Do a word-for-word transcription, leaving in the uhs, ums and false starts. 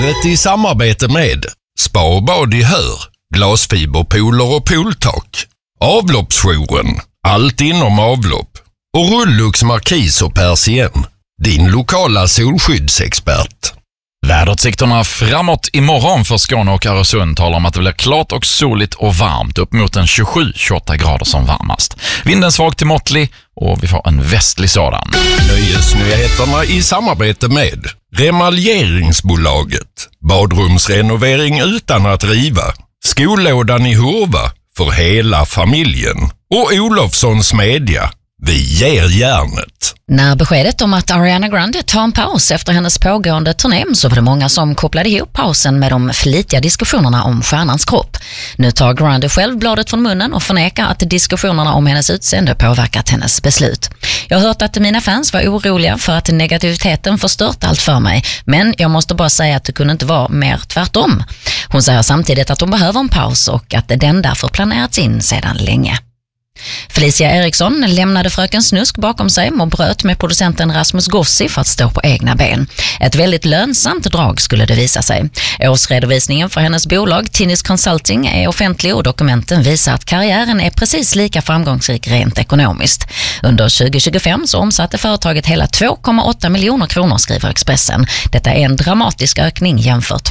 Programmet i samarbete med Spa och bad i Hör, glasfiberpooler och pooltak, Avloppsjouren, allt inom avlopp och Rullux Markis och Persien, din lokala solskyddsexpert. Väderutsikterna framåt imorgon för Skåne och Öresund talar om att det blir klart och soligt och varmt, upp mot en tjugosju till tjugoåtta grader som varmast. Vinden svag till måttlig och vi får en västlig sådan. Nöjesnyheterna i samarbete med Remaljeringsbolaget, badrumsrenovering utan att riva, Skolådan i Hurva för hela familjen och Olofssons Media. Vi ger järnet. När beskedet om att Ariana Grande tar en paus efter hennes pågående turné så var det många som kopplade ihop pausen med de flitiga diskussionerna om stjärnans kropp. Nu tar Grande själv bladet från munnen och förnekar att diskussionerna om hennes utseende påverkat hennes beslut. Jag har hört att mina fans var oroliga för att negativiteten förstört allt för mig, men jag måste bara säga att det kunde inte vara mer tvärtom. Hon säger samtidigt att hon behöver en paus och att den därför planerats in sedan länge. Felicia Eriksson lämnade Fröken Snusk bakom sig och bröt med producenten Rasmus Gossi för att stå på egna ben. Ett väldigt lönsamt drag skulle det visa sig. Årsredovisningen för hennes bolag Tinnis Consulting är offentlig och dokumenten visar att karriären är precis lika framgångsrik rent ekonomiskt. Under tjugo tjugofem så omsatte företaget hela två komma åtta miljoner kronor, skriver Expressen. Detta är en dramatisk ökning jämfört